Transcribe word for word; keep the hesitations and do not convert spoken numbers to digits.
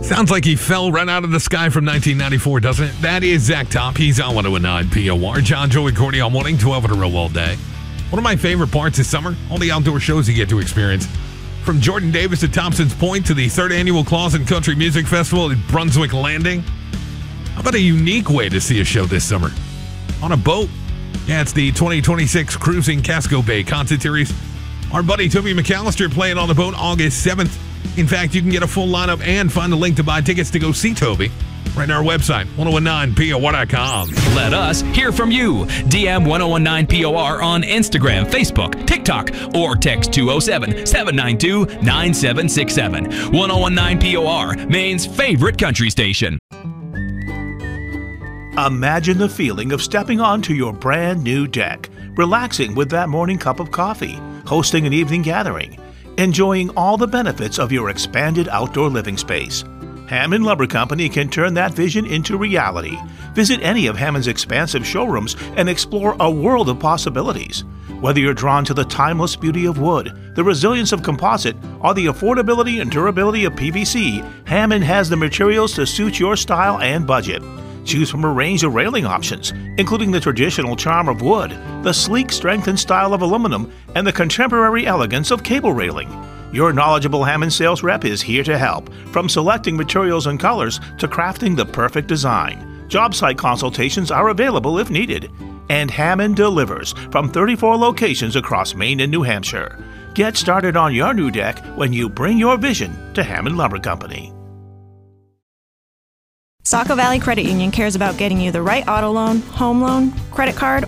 Sounds like he fell right out of the sky from nineteen ninety-four, doesn't it? That is Zach Top. He's on one oh nine P O R. John, Joey, Courtney on morning, twelve in a row all day. One of my favorite parts this summer, all the outdoor shows you get to experience. From Jordan Davis at Thompson's Point to the third annual Clausen Country Music Festival at Brunswick Landing. How about a unique way to see a show this summer? On a boat. Yeah, it's the twenty twenty-six Cruising Casco Bay Concert Series. Our buddy Toby McAllister playing on the boat August seventh. In fact, you can get a full lineup and find a link to buy tickets to go see Toby right on our website, ten nineteen P O R dot com. Let us hear from you. D M ten nineteen P O R on Instagram, Facebook, TikTok, or text two oh seven, seven nine two, nine seven six seven. ten nineteen P O R, Maine's favorite country station. Imagine the feeling of stepping onto your brand new deck, relaxing with that morning cup of coffee, hosting an evening gathering, enjoying all the benefits of your expanded outdoor living space. Hammond Lumber Company can turn that vision into reality. Visit any of Hammond's expansive showrooms and explore a world of possibilities. Whether you're drawn to the timeless beauty of wood, the resilience of composite, or the affordability and durability of P V C, Hammond has the materials to suit your style and budget. Choose from a range of railing options, including the traditional charm of wood, the sleek strength and style of aluminum, and the contemporary elegance of cable railing. Your knowledgeable Hammond sales rep is here to help, from selecting materials and colors to crafting the perfect design. Job site consultations are available if needed. And Hammond delivers from thirty-four locations across Maine and New Hampshire. Get started on your new deck when you bring your vision to Hammond Lumber Company. Saco Valley Credit Union cares about getting you the right auto loan, home loan, credit card,